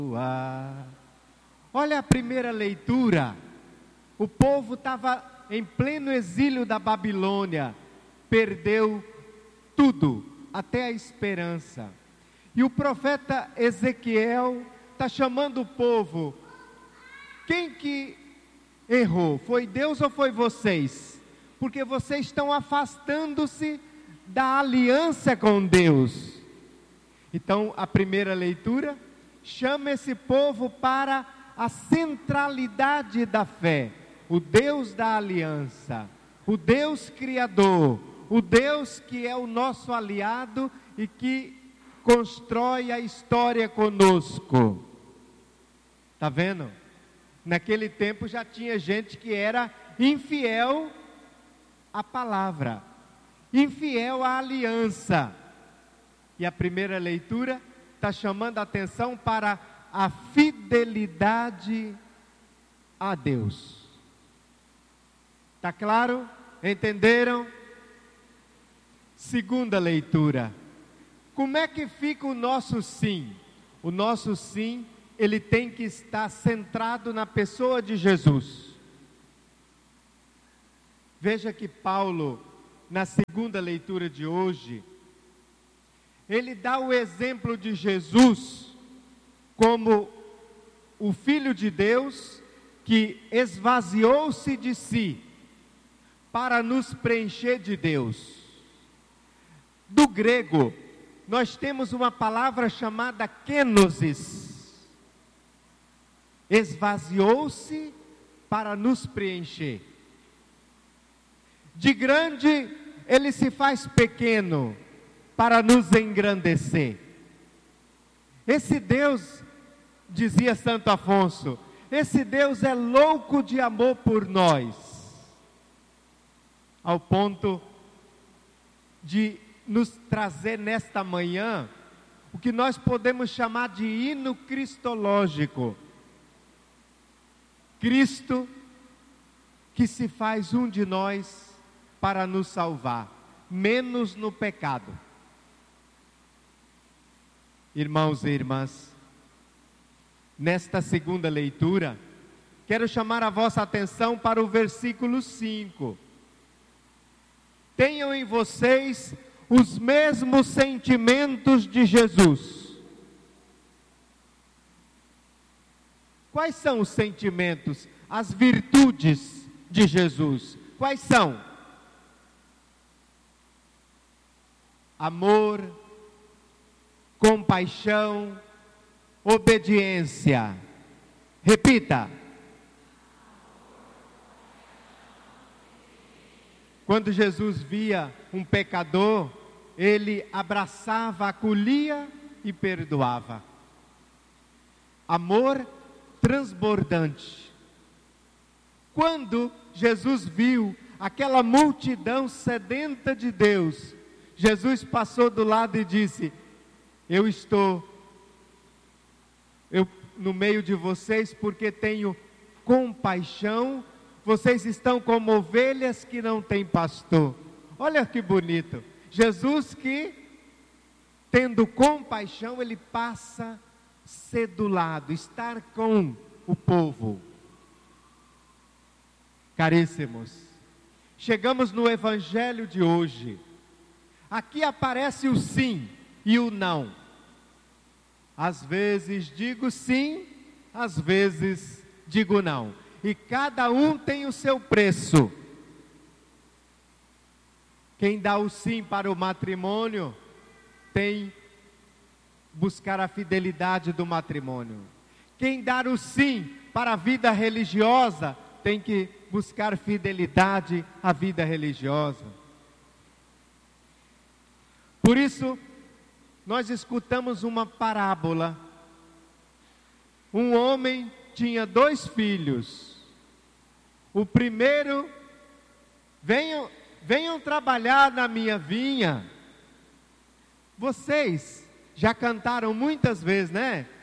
Olha a primeira leitura. O povo estava em pleno exílio da Babilônia, perdeu tudo, até a esperança. E o profeta Ezequiel está chamando o povo. Quem que errou? Foi Deus ou foi vocês? Porque vocês estão afastando-se da aliança com Deus. Então, a primeira leitura chama esse povo para a centralidade da fé. O Deus da aliança, o Deus criador, o Deus que é o nosso aliado e que constrói a história conosco. Está vendo? Naquele tempo já tinha gente que era infiel à palavra, infiel à aliança. E a primeira leitura está chamando a atenção para a fidelidade a Deus. Está claro? Entenderam? Segunda leitura. Como é que fica o nosso sim? O nosso sim, ele tem que estar centrado na pessoa de Jesus. Veja que Paulo, na segunda leitura de hoje, ele dá o exemplo de Jesus como o Filho de Deus que esvaziou-se de si para nos preencher de Deus. Do grego, nós temos uma palavra chamada kenosis. Esvaziou-se para nos preencher. De grande, ele se faz pequeno para nos engrandecer. Esse Deus, dizia Santo Afonso, esse Deus é louco de amor por nós, ao ponto de nos trazer nesta manhã o que nós podemos chamar de hino cristológico. Cristo que se faz um de nós para nos salvar, menos no pecado. Irmãos e irmãs, nesta segunda leitura, quero chamar a vossa atenção para o versículo 5. Tenham em vocês os mesmos sentimentos de Jesus. Quais são os sentimentos, as virtudes de Jesus? Quais são? Amor, compaixão, obediência. Repita. Quando Jesus via um pecador, ele abraçava, acolhia e perdoava. Amor transbordante. Quando Jesus viu aquela multidão sedenta de Deus, Jesus passou do lado e disse: eu estou no meio de vocês porque tenho compaixão. Vocês estão como ovelhas que não têm pastor. Olha que bonito. Jesus que, tendo compaixão, ele passa a ser do lado, estar com o povo. Caríssimos, chegamos no evangelho de hoje. Aqui aparece o sim e o não. Às vezes digo sim, às vezes digo não. E cada um tem o seu preço. Quem dá o sim para o matrimônio, tem buscar a fidelidade do matrimônio. Quem dá o sim para a vida religiosa, tem que buscar fidelidade à vida religiosa. Por isso, nós escutamos uma parábola. Um homem tinha 2 filhos. O primeiro, venham trabalhar na minha vinha. Vocês já cantaram muitas vezes, né?